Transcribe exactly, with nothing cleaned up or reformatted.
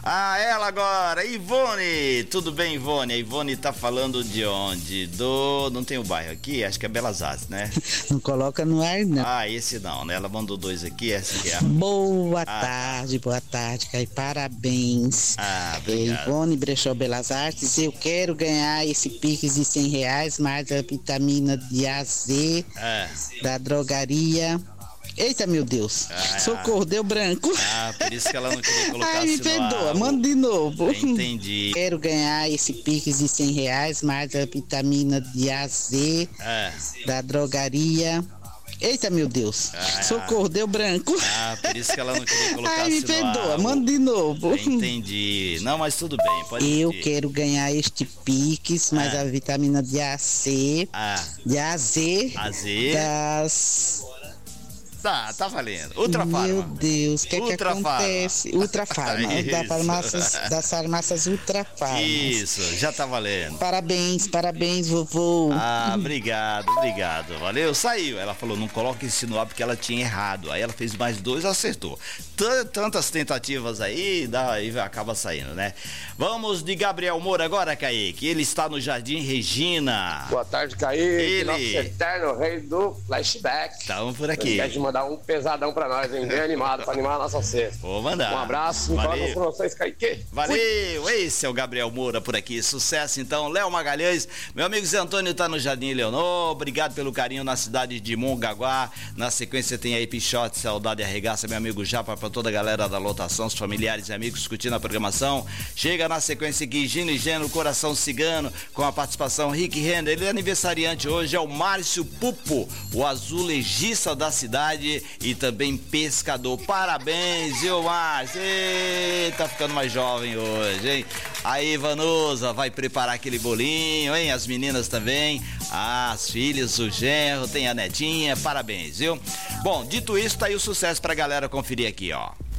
Ah, ela agora, Ivone. Tudo bem, Ivone? A Ivone tá falando de onde? Do... Não tem o bairro aqui? Acho que é Belas Artes, né? Não coloca no ar, não. Ah, esse não, né? Ela mandou dois aqui, essa aqui é a... Boa Ah, tarde, boa tarde, Caio. Parabéns. Ah, É, obrigado. Ivone Brechó Belas Artes. Eu quero ganhar esse Pix de cem reais, mais a vitamina de A Z É. da drogaria. Eita, meu Deus. Ah, Socorro, deu branco. Ah, por isso que ela não queria colocar Ai, me assim no perdoa, ar. manda de novo. Entendi. Quero ganhar esse Pix de cem reais, mais a vitamina de A Z É. da drogaria. Eita, meu Deus. Ah, Socorro, deu branco. Ah, por isso que ela não queria colocar Ai, me assim no perdoa, ar. manda de novo. Entendi. Não, mas tudo bem, pode Eu pedir. quero ganhar este Pix, mais Ah. a vitamina de A C, Ah, de A Z, A Z. das... Tá, tá valendo. Ultra Meu Farma. Deus, o que é que Ultra Farma. acontece? Ultra Farma, da Isso. farmácias, das farmácias Ultra Farma. Isso, já tá valendo. Parabéns, parabéns, vovô. Ah, obrigado, obrigado. Valeu, saiu. Ela falou, não coloque esse no ar porque ela tinha errado. Aí ela fez mais dois, acertou. T- Tantas tentativas aí, dá, aí acaba saindo, né? Vamos de Gabriel Moura agora, Kaique. Ele está no Jardim Regina. Boa tarde, Kaique, Ele. nosso eterno rei do flashback. Estamos por aqui. Quer te mandar um pesadão pra nós, hein? Bem animado, pra animar a nossa sexta. Vou mandar. Um abraço, fala Valeu. com vocês, Kaique. Valeu, esse é o Gabriel Moura por aqui, sucesso então, Léo Magalhães, meu amigo Zé Antônio tá no Jardim Leonor, obrigado pelo carinho na cidade de Mongaguá, na sequência tem aí Pichote, Saudade e Arregaça, meu amigo Japa, pra toda a galera da lotação, os familiares e amigos curtindo a programação, chega na sequência aqui, Gino e Geno, Coração Cigano, com a participação Rick Render, ele é aniversariante hoje, é o Márcio Pupo, o azulejista da cidade e também pescador, parabéns, viu Márcio, Ei, tá ficando mais jovem hoje, hein? Aí, Vanusa, vai preparar aquele bolinho, hein? As meninas também, ah, as filhas, o genro, tem a netinha, parabéns, viu? Bom, dito isso, tá aí o sucesso pra galera conferir aqui, ó.